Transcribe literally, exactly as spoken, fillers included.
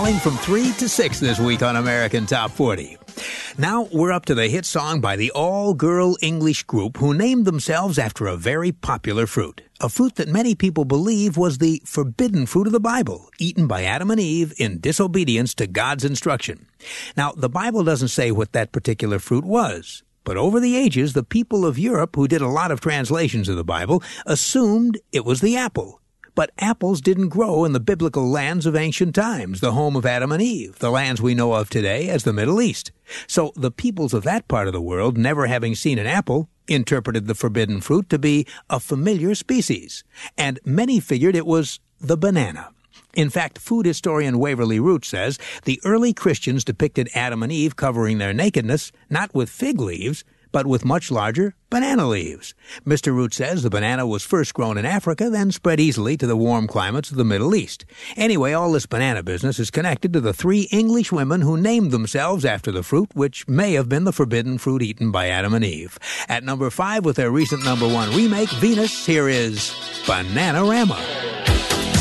falling from three to six this week on American Top forty. Now we're up to the hit song by the all-girl English group who named themselves after a very popular fruit. A fruit that many people believe was the forbidden fruit of the Bible, eaten by Adam and Eve in disobedience to God's instruction. Now, the Bible doesn't say what that particular fruit was. But over the ages, the people of Europe who did a lot of translations of the Bible assumed it was the apple. But apples didn't grow in the biblical lands of ancient times, the home of Adam and Eve, the lands we know of today as the Middle East. So the peoples of that part of the world, never having seen an apple, interpreted the forbidden fruit to be a familiar species. And many figured it was the banana. In fact, food historian Waverly Root says the early Christians depicted Adam and Eve covering their nakedness, not with fig leaves, but with much larger banana leaves. Mister Root says the banana was first grown in Africa, then spread easily to the warm climates of the Middle East. Anyway, all this banana business is connected to the three English women who named themselves after the fruit, which may have been the forbidden fruit eaten by Adam and Eve. At number five, with their recent number one remake, Venus, here is Bananarama.